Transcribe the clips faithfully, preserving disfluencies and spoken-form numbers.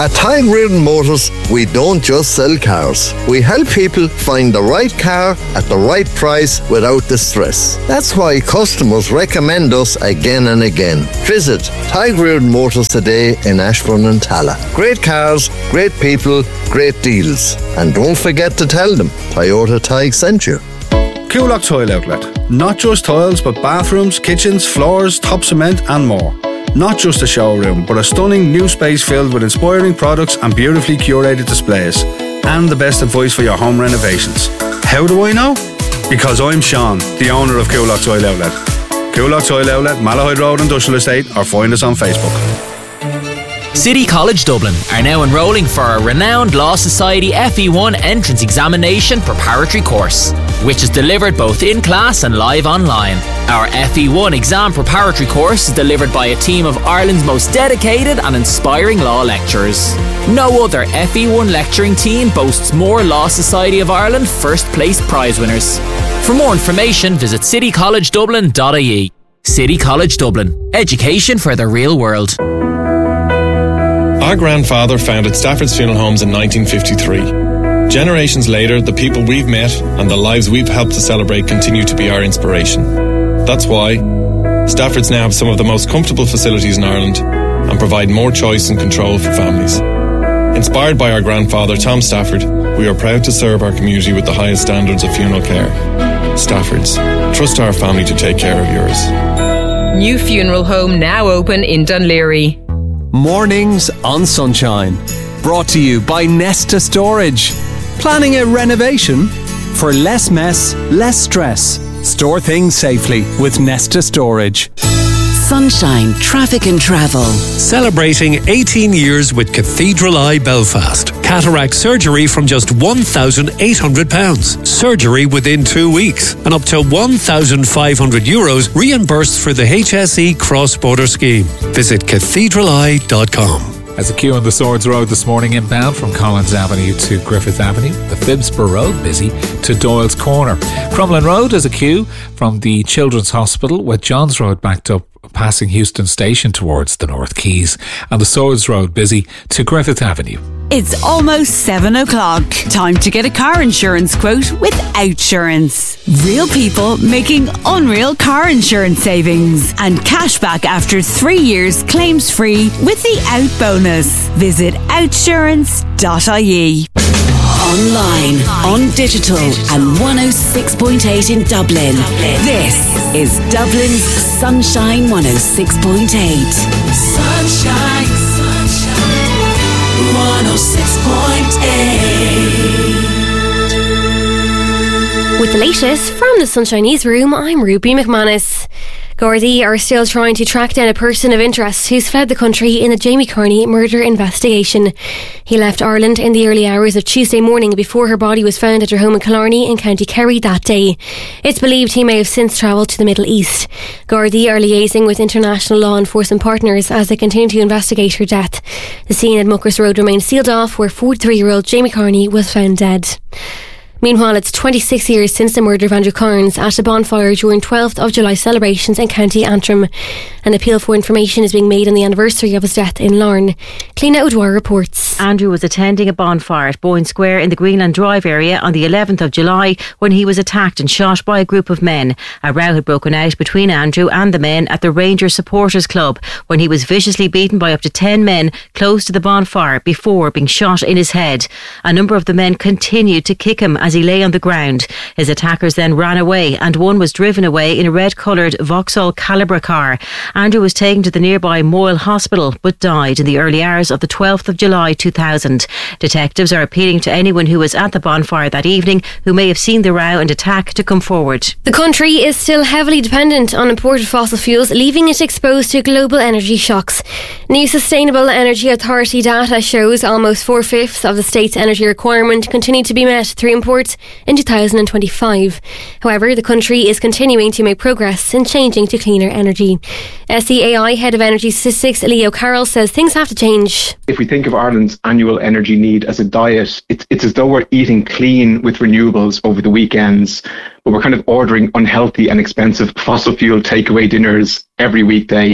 At Tyrone Motors, we don't just sell cars. We help people find the right car at the right price without the stress. That's why customers recommend us again and again. Visit Tyrone Motors today in Ashbourne and Talla. Great cars, great people, great deals. And don't forget to tell them Toyota Tig sent you. Coolock Tile Outlet. Not just tiles, but bathrooms, kitchens, floors, top cement and more. Not just a showroom, but a stunning new space filled with inspiring products and beautifully curated displays. And the best advice for your home renovations. How do I know? Because I'm Sean, the owner of Coolock Tile Outlet. Coolock Tile Outlet, Malahide Road Industrial Estate, or find us on Facebook. City College Dublin are now enrolling for a renowned Law Society F E one entrance examination preparatory course, which is delivered both in class and live online. Our F E one exam preparatory course is delivered by a team of Ireland's most dedicated and inspiring law lecturers. No other F E one lecturing team boasts more Law Society of Ireland first place prize winners. For more information, visit city college dublin dot I E. City College Dublin. Education for the real world. Our grandfather founded Stafford's Funeral Homes in nineteen fifty-three. Generations later, the people we've met and the lives we've helped to celebrate continue to be our inspiration. That's why Stafford's now have some of the most comfortable facilities in Ireland and provide more choice and control for families. Inspired by our grandfather, Tom Stafford, we are proud to serve our community with the highest standards of funeral care. Stafford's. Trust our family to take care of yours. New funeral home now open in Dunleary. Mornings on Sunshine. Brought to you by Nesta Storage. Planning a renovation? For less mess, less stress. Store things safely with Nesta Storage. Sunshine Traffic and Travel. Celebrating eighteen years with Cathedral Eye Belfast. Cataract surgery from just one thousand eight hundred pounds. Surgery within two weeks. And up to one thousand five hundred euros reimbursed for the H S E cross-border scheme. Visit cathedral eye dot com. As a queue on the Swords Road this morning inbound from Collins Avenue to Griffith Avenue, the Phibsborough Road busy to Doyle's Corner. Crumlin Road is a queue from the Children's Hospital with Johns Road backed up passing Houston Station towards the North Quays, and the Swords Road busy to Griffith Avenue. It's almost seven o'clock. Time to get a car insurance quote with Outsurance. Real people making unreal car insurance savings and cash back after three years claims free with the Out bonus. Visit outsurance dot I E. Online, on digital, and one oh six point eight in Dublin. This is Dublin's Sunshine one oh six point eight. Sunshine, sunshine, one oh six point eight. With the latest from the Sunshine Newsroom, I'm Ruby McManus. Gardaí are still trying to track down a person of interest who's fled the country in the Jamie Carney murder investigation. He left Ireland in the early hours of Tuesday morning before her body was found at her home in Killarney in County Kerry that day. It's believed he may have since travelled to the Middle East. Gardaí are liaising with international law enforcement partners as they continue to investigate her death. The scene at Muckers Road remains sealed off, where forty-three-year-old Jamie Carney was found dead. Meanwhile, it's twenty-six years since the murder of Andrew Carnes at a bonfire during twelfth of July celebrations in County Antrim. An appeal for information is being made on the anniversary of his death in Larne. Cliona O'Dwyer reports. Andrew was attending a bonfire at Boyne Square in the Greenland Drive area on the eleventh of July when he was attacked and shot by a group of men. A row had broken out between Andrew and the men at the Rangers Supporters Club when he was viciously beaten by up to ten men close to the bonfire before being shot in his head. A number of the men continued to kick him as he lay on the ground. His attackers then ran away and one was driven away in a red-coloured Vauxhall Calibra car. Andrew was taken to the nearby Moyle Hospital but died in the early hours of the twelfth of July two thousand. Detectives are appealing to anyone who was at the bonfire that evening who may have seen the row and attack to come forward. The country is still heavily dependent on imported fossil fuels, leaving it exposed to global energy shocks. New Sustainable Energy Authority data shows almost four-fifths of the state's energy requirement continued to be met through imports in two thousand twenty-five. However, the country is continuing to make progress in changing to cleaner energy. S E A I Head of Energy Statistics Leo Carroll says things have to change. If we think of Ireland's annual energy need as a diet, it's, it's as though we're eating clean with renewables over the weekends, but we're kind of ordering unhealthy and expensive fossil fuel takeaway dinners every weekday.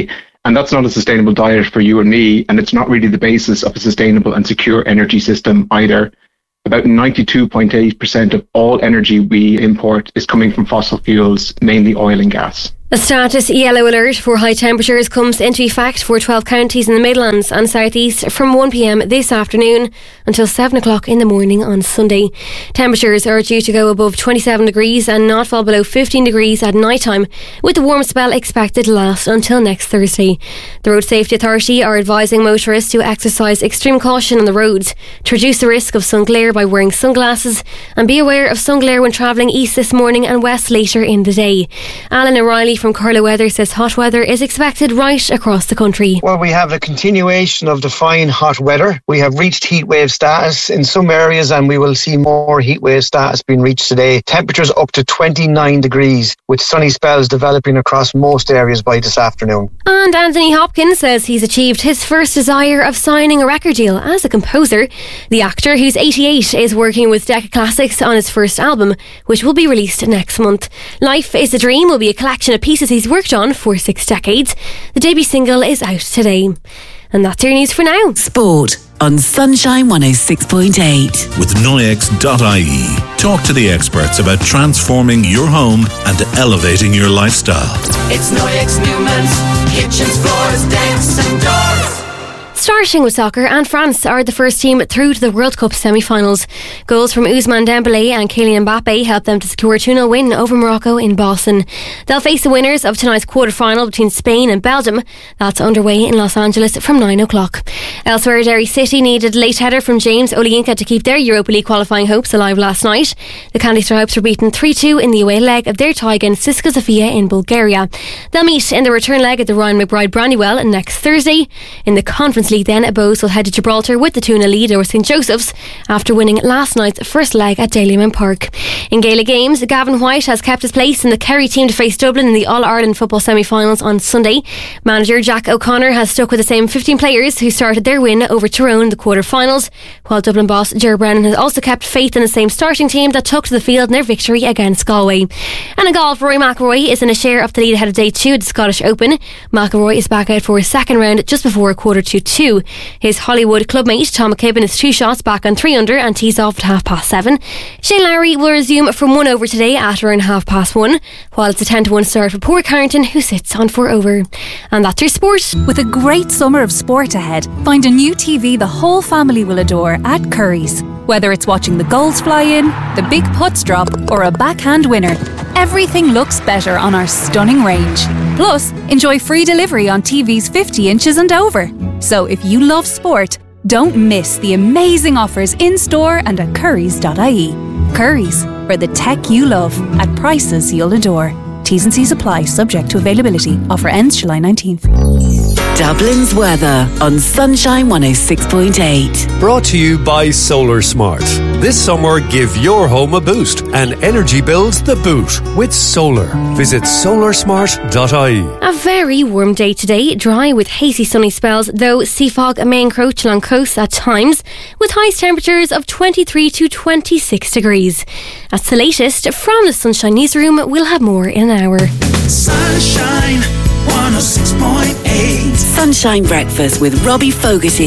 And that's not a sustainable diet for you and me, and it's not really the basis of a sustainable and secure energy system either. About ninety-two point eight percent of all energy we import is coming from fossil fuels, mainly oil and gas. A status yellow alert for high temperatures comes into effect for twelve counties in the Midlands and South East from one p.m. this afternoon until seven o'clock in the morning on Sunday. Temperatures are due to go above twenty-seven degrees and not fall below fifteen degrees at night time, with the warm spell expected to last until next Thursday. The Road Safety Authority are advising motorists to exercise extreme caution on the roads, to reduce the risk of sun glare by wearing sunglasses, and be aware of sun glare when travelling east this morning and west later in the day. Alan O'Reilly from Carlow Weather says hot weather is expected right across the country. Well, we have a continuation of the fine hot weather. We have reached heatwave status in some areas, and we will see more heatwave status being reached today. Temperatures up to twenty-nine degrees, with sunny spells developing across most areas by this afternoon. And Anthony Hopkins says he's achieved his first desire of signing a record deal as a composer. The actor, who's eighty-eight, is working with Decca Classics on his first album, which will be released next month. Life is a Dream will be a collection of pieces he's worked on for six decades. The debut single is out today. And that's your news for now. Sport on Sunshine one oh six point eight. With Noyex dot I E. Talk to the experts about transforming your home and elevating your lifestyle. It's Noyex Newman's kitchens, floors, decks and doors. Starting with soccer, and France are the first team through to the World Cup semi-finals. Goals from Ousmane Dembélé and Kylian Mbappe helped them to secure a two nil win over Morocco in Boston. They'll face the winners of tonight's quarter-final between Spain and Belgium. That's underway in Los Angeles from nine o'clock. Elsewhere, Derry City needed a late header from James Olayinka to keep their Europa League qualifying hopes alive last night. The Candy Stripes were beaten three two in the away leg of their tie against Cisco Sofia in Bulgaria. They'll meet in the return leg at the Ryan McBride Brandywell next Thursday. In the Conference League then, Bows will head to Gibraltar with the two nil lead over St Joseph's after winning last night's first leg at Dalymount Park. In Gaelic games, Gavin White has kept his place in the Kerry team to face Dublin in the All-Ireland football semi-finals on Sunday. Manager Jack O'Connor has stuck with the same fifteen players who started their win over Tyrone in the quarter-finals, while Dublin boss Ger Brennan has also kept faith in the same starting team that took to the field in their victory against Galway. And in golf, Rory McIlroy is in a share of the lead ahead of day two at the Scottish Open. McIlroy is back out for his second round just before a quarter to two. His Hollywood clubmate Tom McKibben is two shots back on three under and tees off at half past seven. Shane Lowry will resume from one over today at around half past one, while it's a ten to one start for Port Carrington, who sits on four over. And that's your sport. With a great summer of sport ahead, find a new T V the whole family will adore at Curry's. Whether it's watching the goals fly in, the big putts drop, or a backhand winner, everything looks better on our stunning range. Plus, enjoy free delivery on T Vs fifty inches and over. So if you love sport, don't miss the amazing offers in-store and at currys dot I E. Currys, for the tech you love at prices you'll adore. T's and C's apply, subject to availability. Offer ends July nineteenth. Dublin's weather on Sunshine one oh six point eight. Brought to you by Solar Smart. This summer, give your home a boost and energy bills the boot with solar. Visit solar smart dot I E. A very warm day today, dry with hazy sunny spells, though sea fog may encroach along coasts at times, with highest temperatures of twenty-three to twenty-six degrees. That's the latest from the Sunshine Newsroom. We'll have more in an hour. Sunshine one oh six point eight. Sunshine Breakfast with Robbie Fogarty.